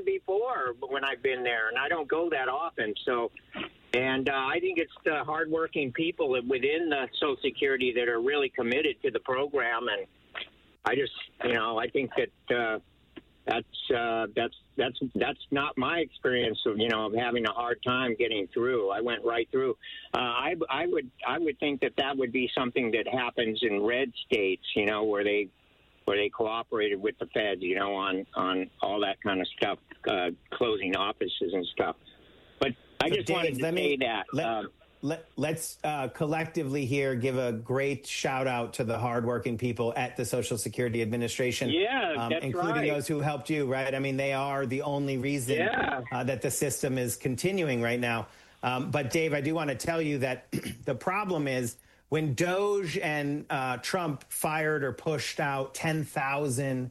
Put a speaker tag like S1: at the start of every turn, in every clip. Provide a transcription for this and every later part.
S1: gone before when I've been there, and I don't go that often. So, and I think it's the hardworking people within the Social Security that are really committed to the program, and I just, I think that that's not my experience of of having a hard time getting through. I went right through. I would think that would be something that happens in red states, where they cooperated with the feds, on all that kind of stuff, closing offices and stuff. But I just wanted to say that.
S2: Let's collectively here give a great shout out to the hardworking people at the Social Security Administration.
S1: Yeah, that's
S2: including those who helped you, right? I mean, they are the only reason that the system is continuing right now. But Dave, I do want to tell you that the problem is when Doge and Trump fired or pushed out 10,000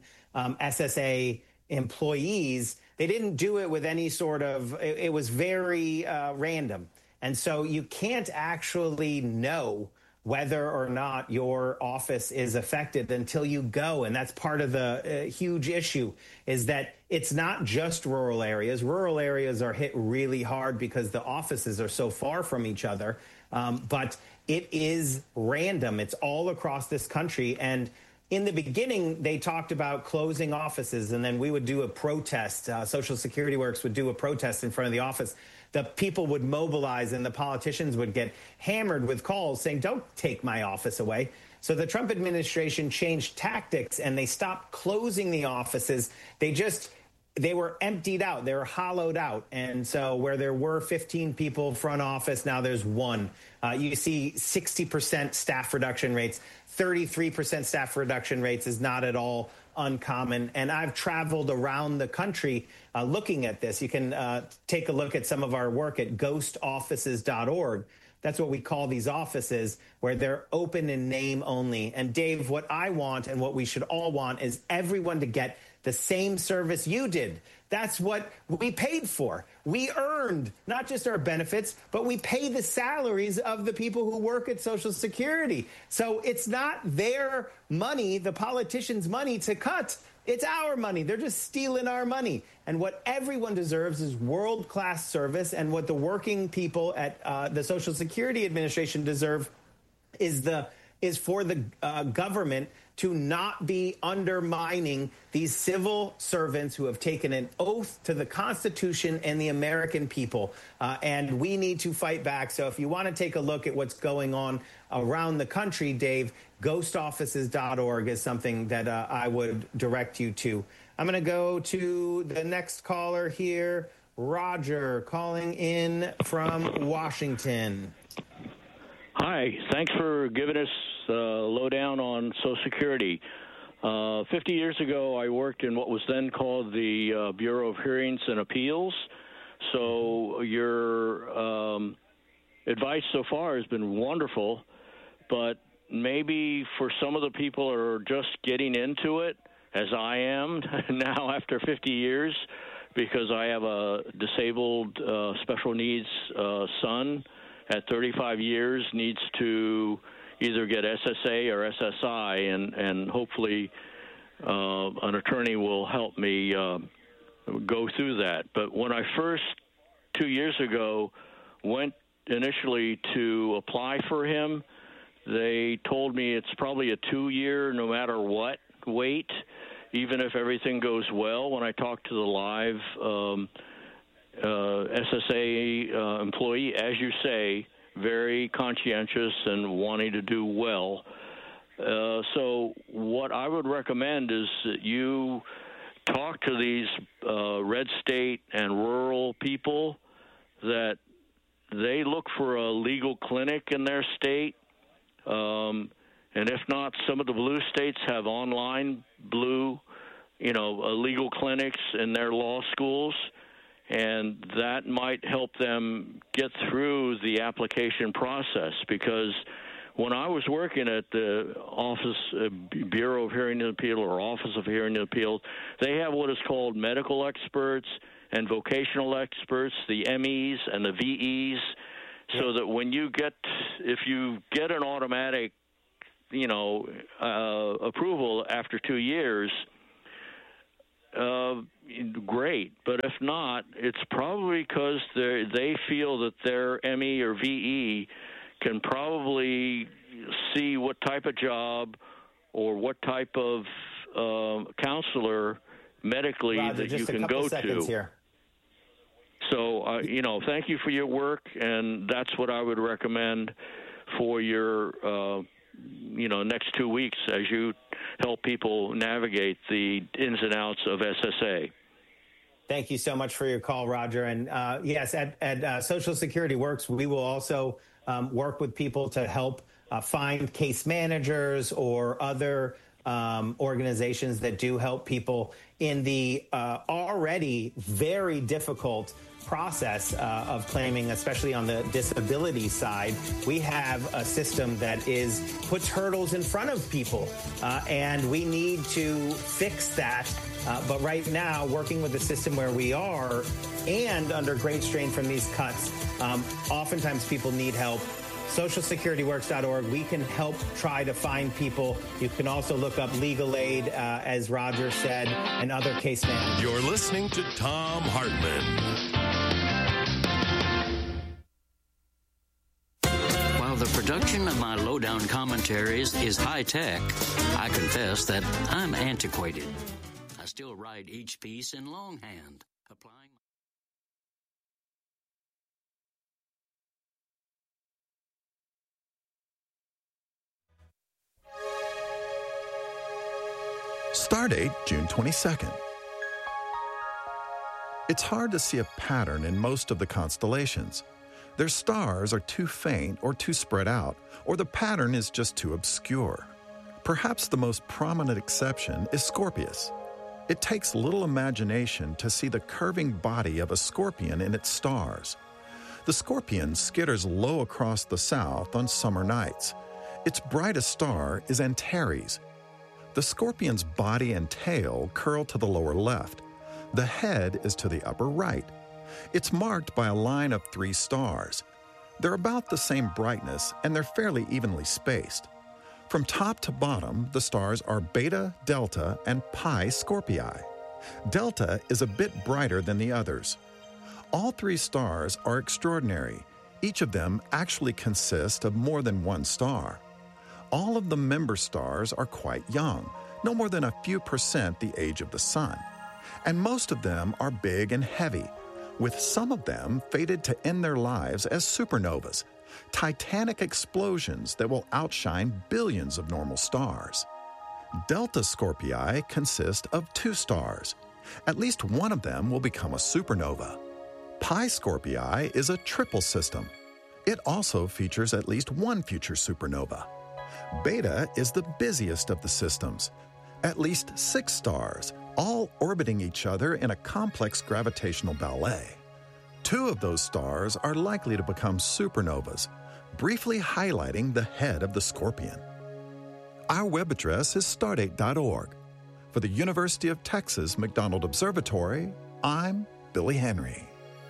S2: SSA employees, they didn't do it with any sort of, it was very random. And so you can't actually know whether or not your office is affected until you go. And that's part of the huge issue, is that it's not just rural areas. Rural areas are hit really hard because the offices are so far from each other. But it is random. It's all across this country. And in the beginning, they talked about closing offices, and then we would do a protest. Social Security Works would do a protest in front of the office. The people would mobilize, and the politicians would get hammered with calls saying, don't take my office away. So the Trump administration changed tactics, and they stopped closing the offices. They were emptied out. They were hollowed out. And so where there were 15 people front office, now there's one. You see 60% staff reduction rates. 33% staff reduction rates is not at all uncommon. And I've traveled around the country looking at this. You can take a look at some of our work at ghostoffices.org. That's what we call these offices, where they're open in name only. And Dave, what I want and what we should all want is everyone to get the same service you did. That's what we paid for. We earned not just our benefits, but we pay the salaries of the people who work at Social Security. So it's not their money, the politicians' money, to cut. It's our money. They're just stealing our money. And what everyone deserves is world-class service. And what the working people at the Social Security Administration deserve is for the government to not be undermining these civil servants who have taken an oath to the Constitution and the American people. And we need to fight back. So if you want to take a look at what's going on around the country, Dave, ghostoffices.org is something that I would direct you to. I'm going to go to the next caller here. Roger, calling in from Washington.
S3: Hi, thanks for giving us a lowdown on Social Security. 50 years ago, I worked in what was then called the Bureau of Hearings and Appeals. So your advice so far has been wonderful, but maybe for some of the people who are just getting into it, as I am now after 50 years, because I have a disabled special needs son at 35 years, needs to either get SSA or SSI, and hopefully an attorney will help me go through that. But when I first, 2 years ago, went initially to apply for him, they told me it's probably a 2-year, no matter what, wait, even if everything goes well. When I talked to the live SSA employee, as you say, very conscientious and wanting to do well. So what I would recommend is that you talk to these red state and rural people, that they look for a legal clinic in their state. And if not, some of the blue states have online legal clinics in their law schools, and that might help them get through the application process. Because when I was working at the Bureau of Hearing and Appeal, or Office of Hearing and Appeal, they have what is called medical experts and vocational experts, the MEs and the VEs, so that if you get an automatic, approval after 2 years, great. But if not, it's probably because they feel that their ME or VE can probably see what type of job or what type of counselor medically
S2: Roger,
S3: that you can go to.
S2: Here.
S3: So, thank you for your work, and that's what I would recommend for your, next 2 weeks as you help people navigate the ins and outs of SSA.
S2: Thank you so much for your call, Roger. And yes, at Social Security Works, we will also work with people to help find case managers or other organizations that do help people in the already very difficult process of claiming, especially on the disability side. We have a system that puts hurdles in front of people, and we need to fix that. But right now, working with the system where we are and under great strain from these cuts, oftentimes people need help. SocialSecurityWorks.org. We can help try to find people. You can also look up legal aid, as Roger said, and other case managers.
S4: You're listening to Thom Hartmann.
S5: While the production of my lowdown commentaries is high-tech, I confess that I'm antiquated. I still write each piece in longhand, applying...
S6: Stardate, June 22nd. It's hard to see a pattern in most of the constellations. Their stars are too faint or too spread out, or the pattern is just too obscure. Perhaps the most prominent exception is Scorpius. It takes little imagination to see the curving body of a scorpion in its stars. The scorpion skitters low across the south on summer nights. Its brightest star is Antares. The scorpion's body and tail curl to the lower left. The head is to the upper right. It's marked by a line of 3 stars. They're about the same brightness, and they're fairly evenly spaced. From top to bottom, the stars are Beta, Delta, and Pi Scorpii. Delta is a bit brighter than the others. All 3 stars are extraordinary. Each of them actually consists of more than one star. All of the member stars are quite young, no more than a few percent the age of the Sun. And most of them are big and heavy, with some of them fated to end their lives as supernovas, titanic explosions that will outshine billions of normal stars. Delta Scorpii consist of 2 stars. At least one of them will become a supernova. Pi Scorpii is a triple system. It also features at least one future supernova. Beta is the busiest of the systems. At least 6 stars, all orbiting each other in a complex gravitational ballet. 2 of those stars are likely to become supernovas, briefly highlighting the head of the scorpion. Our web address is stardate.org. For the University of Texas McDonald Observatory, I'm Billy Henry.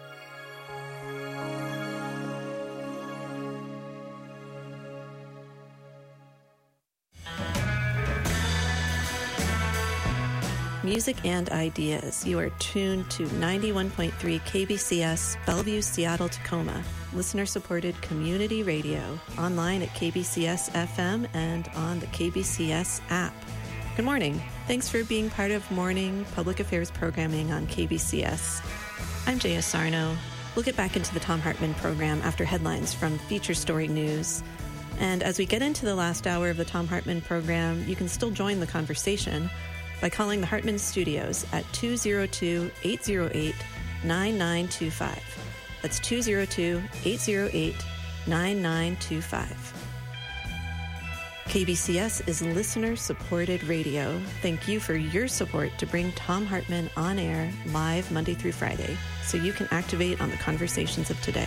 S7: Music and ideas. You are tuned to 91.3 KBCS, Bellevue, Seattle, Tacoma. Listener-supported community radio. Online at KBCS FM and on the KBCS app. Good morning. Thanks for being part of morning public affairs programming on KBCS. I'm Jaya Sarno. We'll get back into the Thom Hartmann program after headlines from Feature Story News. And as we get into the last hour of the Thom Hartmann program, you can still join the conversation by calling the Hartmann Studios at 202-808-9925. That's 202-808-9925. KBCS is listener-supported radio. Thank you for your support to bring Thom Hartmann on air live Monday through Friday so you can activate on the conversations of today.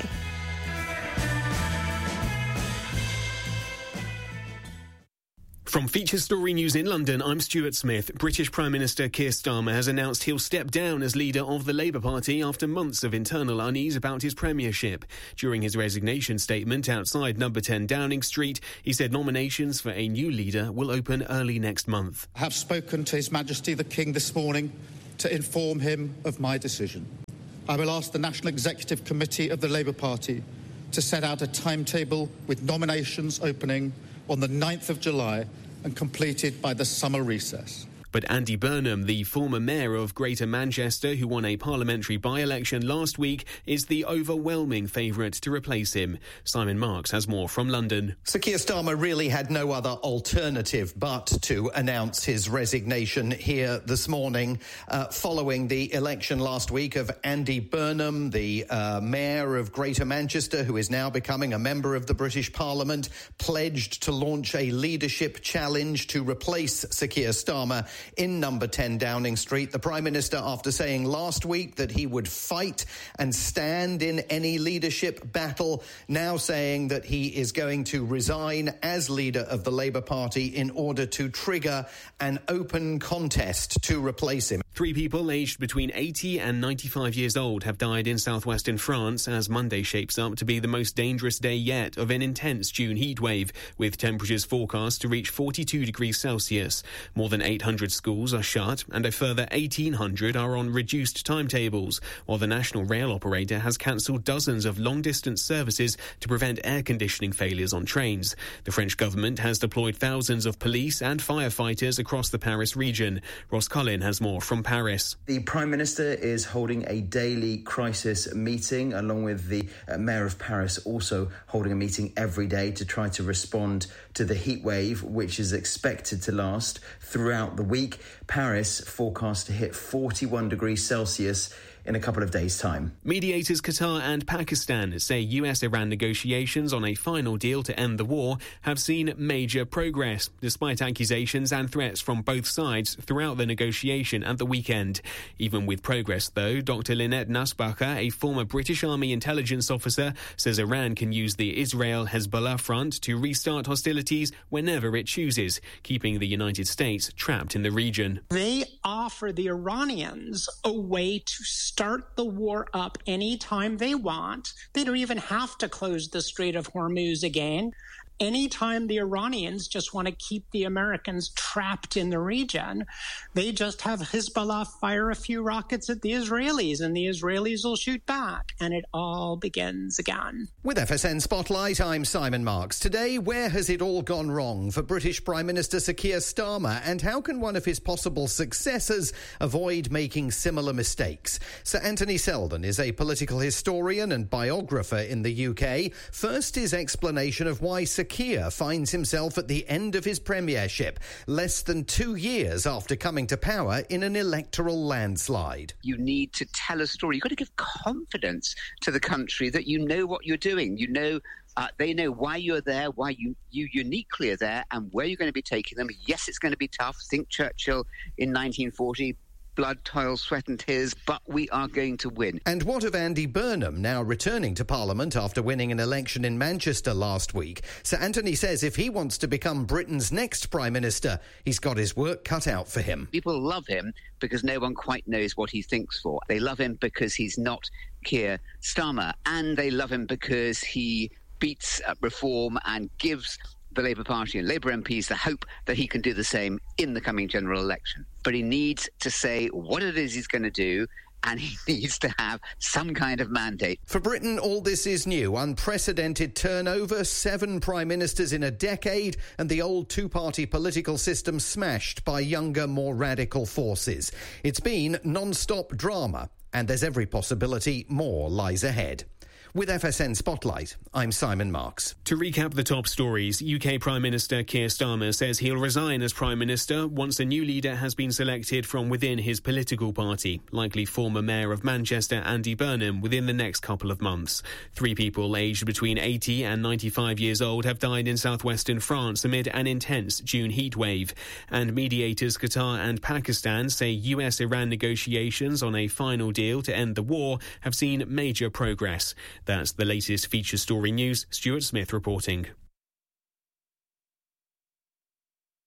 S8: From Feature Story News in London, I'm Stuart Smith. British Prime Minister Keir Starmer has announced he'll step down as leader of the Labour Party after months of internal unease about his premiership. During his resignation statement outside number 10 Downing Street, he said nominations for a new leader will open early next month.
S9: I have spoken to His Majesty the King this morning to inform him of my decision. I will ask the National Executive Committee of the Labour Party to set out a timetable with nominations opening on the 9th of July and completed by the summer recess.
S8: But Andy Burnham, the former mayor of Greater Manchester who won a parliamentary by-election last week, is the overwhelming favourite to replace him. Simon Marks has more from London.
S10: Sir Keir Starmer really had no other alternative but to announce his resignation here this morning following the election last week of Andy Burnham, the mayor of Greater Manchester, who is now becoming a member of the British Parliament, pledged to launch a leadership challenge to replace Sir Keir Starmer in number 10 Downing Street. The Prime Minister, after saying last week that he would fight and stand in any leadership battle, now saying that he is going to resign as leader of the Labour Party in order to trigger an open contest to replace him.
S8: 3 people aged between 80 and 95 years old have died in southwestern France as Monday shapes up to be the most dangerous day yet of an intense June heatwave, with temperatures forecast to reach 42 degrees Celsius. More than 800 schools are shut and a further 1,800 are on reduced timetables, while the national rail operator has cancelled dozens of long-distance services to prevent air conditioning failures on trains. The French government has deployed thousands of police and firefighters across the Paris region. Ross Collin has more from Paris.
S11: The Prime Minister is holding a daily crisis meeting, along with the Mayor of Paris also holding a meeting every day to try to respond to the heat wave, which is expected to last throughout the week. Paris forecast to hit 41 degrees Celsius in a couple of days' time.
S8: Mediators Qatar and Pakistan say US-Iran negotiations on a final deal to end the war have seen major progress, despite accusations and threats from both sides throughout the negotiation at the weekend. Even with progress, though, Dr. Lynette Nasbacher, a former British Army intelligence officer, says Iran can use the Israel-Hezbollah front to restart hostilities whenever it chooses, keeping the United States trapped in the region.
S12: They offer the Iranians a way to start the war up anytime they want. They don't even have to close the Strait of Hormuz again. Anytime the Iranians just want to keep the Americans trapped in the region, they just have Hezbollah fire a few rockets at the Israelis, and the Israelis will shoot back, and it all begins again.
S10: With FSN Spotlight, I'm Simon Marks. Today, where has it all gone wrong for British Prime Minister Sir Keir Starmer, and how can one of his possible successors avoid making similar mistakes? Sir Anthony Selden is a political historian and biographer in the UK. First, his explanation of why Sir Keir finds himself at the end of his premiership, less than 2 years after coming to power in an electoral landslide.
S13: You need to tell a story. You've got to give confidence to the country that you know what you're doing. You know, they know why you're there, why you uniquely are there, and where you're going to be taking them. Yes, it's going to be tough. Think Churchill in 1940. Blood, toil, sweat and tears, but we are going to win.
S10: And what of Andy Burnham, now returning to Parliament after winning an election in Manchester last week? Sir Anthony says if he wants to become Britain's next Prime Minister, he's got his work cut out for him.
S13: People love him because no one quite knows what he thinks for. They love him because he's not Keir Starmer, and they love him because he beats reform and gives the Labour Party and Labour MPs the hope that he can do the same in the coming general election. But he needs to say what it is he's going to do, and he needs to have some kind of mandate.
S10: For Britain, all this is new. Unprecedented turnover, 7 prime ministers in a decade, and the old two-party political system smashed by younger, more radical forces. It's been non-stop drama, and there's every possibility more lies ahead. With FSN Spotlight, I'm Simon Marks.
S8: To recap the top stories, UK Prime Minister Keir Starmer says he'll resign as Prime Minister once a new leader has been selected from within his political party, likely former Mayor of Manchester Andy Burnham, within the next couple of months. 3 people aged between 80 and 95 years old have died in southwestern France amid an intense June heatwave. And mediators Qatar and Pakistan say US-Iran negotiations on a final deal to end the war have seen major progress. That's the latest feature story news. Stuart Smith reporting.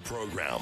S4: program.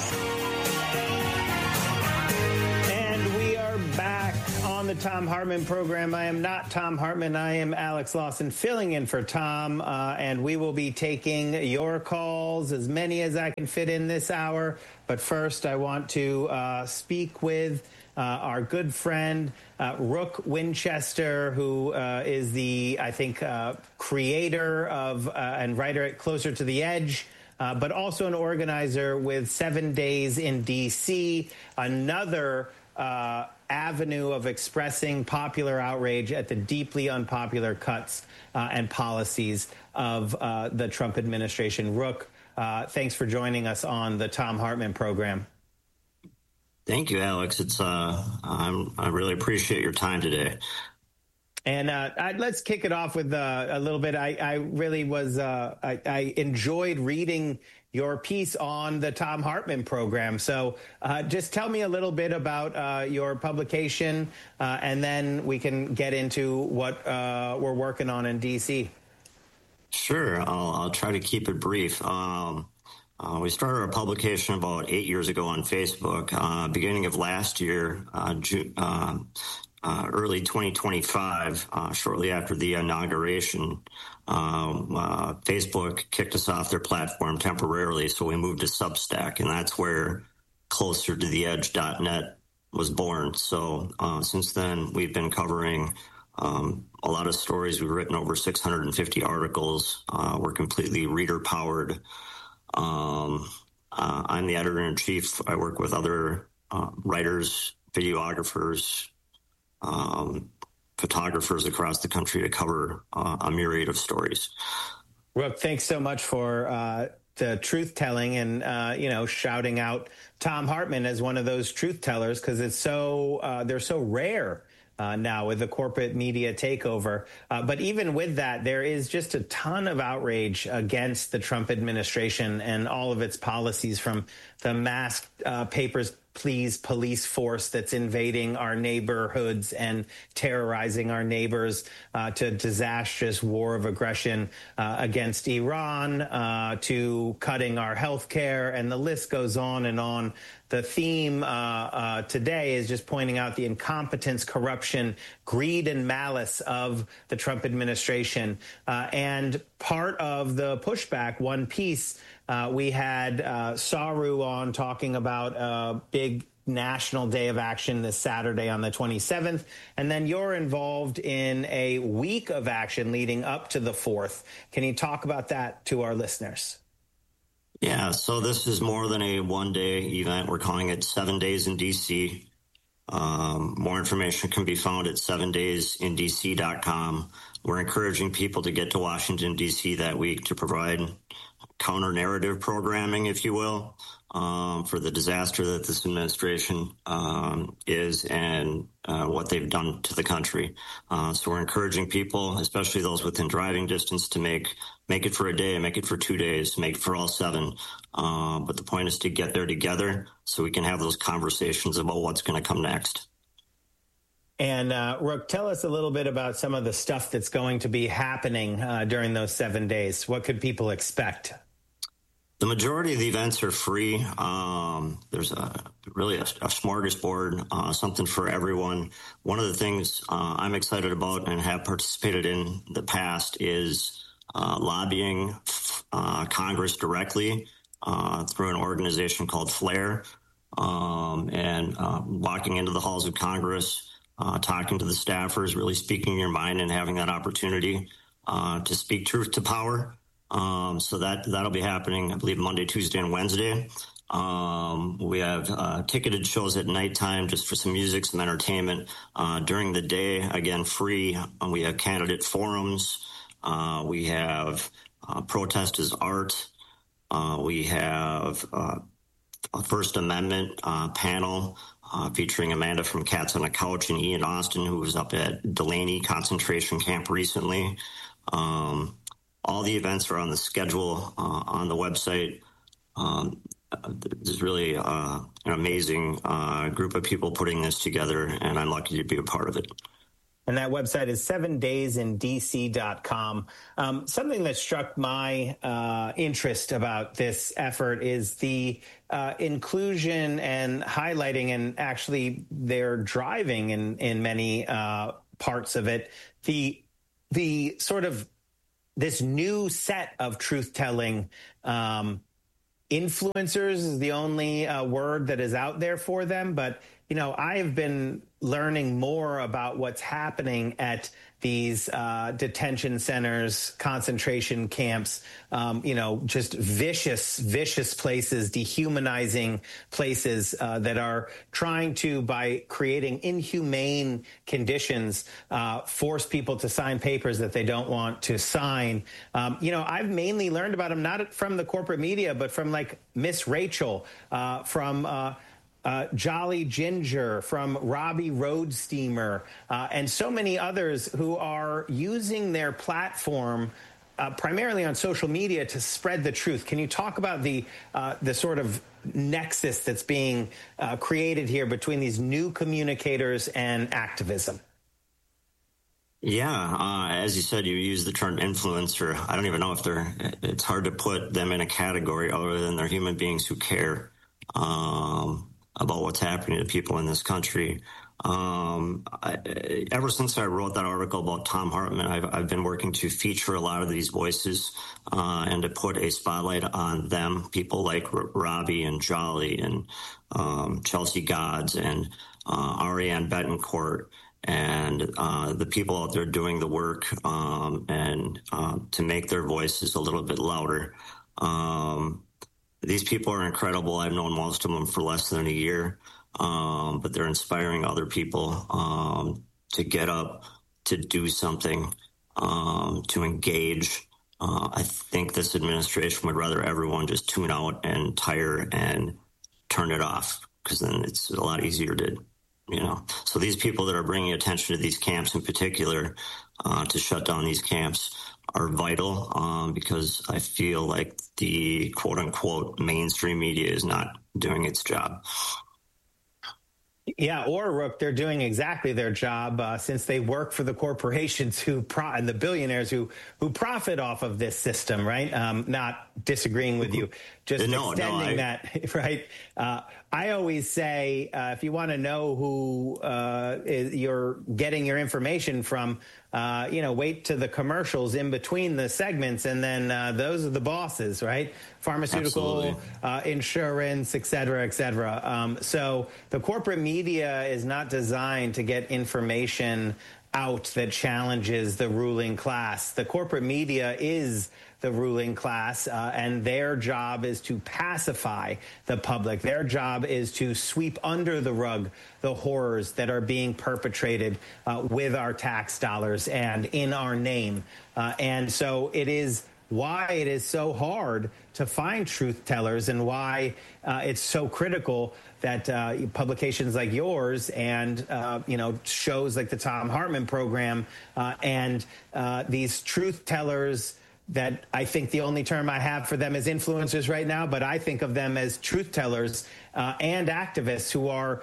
S2: And we are back on the Thom Hartmann program. I am not Thom Hartmann. I am Alex Lawson filling in for Tom, and we will be taking your calls, as many as I can fit in this hour. But first, I want to speak with our good friend, Rook Winchester, who is the, I think, creator of and writer at Closer to the Edge, but also an organizer with 7 Days in D.C., another avenue of expressing popular outrage at the deeply unpopular cuts and policies of the Trump administration. Rook, thanks for joining us on the Thom Hartmann program.
S14: Thank you, Alex. It's I really appreciate your time today.
S2: And let's kick it off with a little bit. I really was I enjoyed reading your piece on the Thom Hartmann program. So just tell me a little bit about your publication, and then we can get into what we're working on in D.C.
S14: Sure. I'll try to keep it brief. We started our publication about 8 years ago on Facebook. Beginning of last year, early 2025, shortly after the inauguration, Facebook kicked us off their platform temporarily, so we moved to Substack, and that's where closertotheedge.net was born. So since then, we've been covering a lot of stories. We've written over 650 articles. We're completely reader-powered. I'm the editor-in-chief. I work with other writers, videographers, photographers across the country to cover a myriad of stories.
S2: Rook, thanks so much for the truth-telling and, shouting out Thom Hartmann as one of those truth-tellers, because it's so they're so rare now with the corporate media takeover. But even with that, there is just a ton of outrage against the Trump administration and all of its policies, from the mask papers, please police force that's invading our neighborhoods and terrorizing our neighbors, to disastrous war of aggression against Iran, to cutting our health care, and the list goes on and on. The theme today is just pointing out the incompetence, corruption, greed, and malice of the Trump administration. And part of the pushback, one piece, we had Saru on talking about a big national day of action this Saturday on the 27th. And then you're involved in a week of action leading up to the 4th. Can you talk about that to our listeners?
S14: Yeah, so this is more than a one-day event. We're calling it 7 Days in D.C. More information can be found at 7daysindc.com. We're encouraging people to get to Washington, D.C. that week to provide counter-narrative programming, if you will, for the disaster that this administration is and what they've done to the country. So we're encouraging people, especially those within driving distance, to make it for a day, make it for 2 days, make it for all 7. But the point is to get there together so we can have those conversations about what's going to come next.
S2: And Rook, tell us a little bit about some of the stuff that's going to be happening during those 7 days. What could people expect?
S14: The majority of the events are free. There's really a smorgasbord, something for everyone. One of the things I'm excited about and have participated in the past is lobbying Congress directly through an organization called FLAIR, and walking into the halls of Congress, talking to the staffers, really speaking your mind and having that opportunity to speak truth to power. So that'll be happening, I believe, Monday, Tuesday, and Wednesday. We have ticketed shows at nighttime just for some music, some entertainment. During the day, again, free. We have candidate forums. We have protest as art. We have a First Amendment panel featuring Amanda from Cats on a Couch and Ian Austin, who was up at Delaney concentration camp recently. All the events are on the schedule on the website. There's really an amazing group of people putting this together, and I'm lucky to be a part of it.
S2: and that website is 7daysindc.com. Something that struck my interest about this effort is the inclusion and highlighting, and actually they're driving in many parts of it, the sort of this new set of truth-telling influencers is the only word that is out there for them. But, you know, I have been learning more about what's happening at these detention centers, concentration camps, you know, just vicious places, dehumanizing places that are trying to, by creating inhumane conditions, force people to sign papers that they don't want to sign. You know, I've mainly learned about them not from the corporate media, but from like Miss Rachel, from Jolly Ginger, from Robbie Roadsteamer, and so many others who are using their platform primarily on social media to spread the truth. Can you talk about the sort of nexus that's being created here between these new communicators and activism?
S14: Yeah, as you said, you use the term influencer. I don't even know if it's hard to put them in a category other than they're human beings who care about what's happening to people in this country. Ever since I wrote that article about Thom Hartmann, I've been working to feature a lot of these voices and to put a spotlight on them, people like Robbie and Jolly and Chelsea Godds and Ariane Betancourt, and the people out there doing the work and to make their voices a little bit louder. These people are incredible. I've known most of them for less than a year, but they're inspiring other people to get up, to do something, to engage. I think this administration would rather everyone just tune out and tire and turn it off, because then it's a lot easier to, you know. So these people that are bringing attention to these camps in particular, to shut down these camps, are vital, because I feel like the quote-unquote mainstream media is not doing its job.
S2: Yeah, or Rook, they're doing exactly their job since they work for the corporations and the billionaires who profit off of this system, right? Not disagreeing with you, just extending that, right? I always say, if you want to know who you're getting your information from, you know, wait to the commercials in between the segments, and then those are the bosses, right? Pharmaceutical, insurance, et cetera, et cetera. So the corporate media is not designed to get information out that challenges the ruling class. The corporate media is the ruling class, and their job is to pacify the public. Their job is to sweep under the rug the horrors that are being perpetrated with our tax dollars and in our name. And so it is why it is so hard to find truth tellers, and why it's so critical that publications like yours and you know, shows like the Thom Hartmann program and these truth tellers, that I think the only term I have for them is influencers right now, but I think of them as truth tellers and activists who are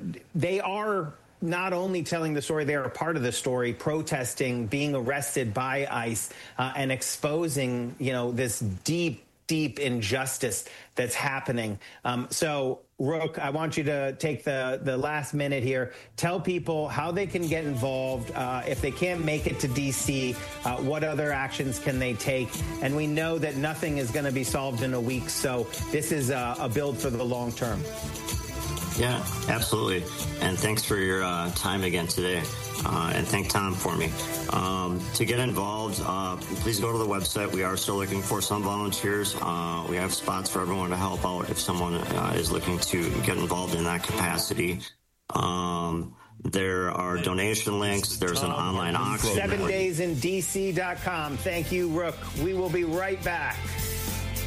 S2: not only telling the story, they are a part of the story, protesting, being arrested by ICE, and exposing, you know, this deep injustice that's happening. So, Rook, I want you to take the last minute here. Tell people how they can get involved. If they can't make it to D.C., what other actions can they take? And we know that nothing is going to be solved in a week, so this is a build for the long term.
S14: Yeah, absolutely. And thanks for your time again today. And thank Tom for me. To get involved, please go to the website. We are still looking for some volunteers. We have spots for everyone to help out if someone is looking to get involved in that capacity. There are donation links. There's an online auction.
S2: 7daysindc.com. Thank you, Rook. We will be right back.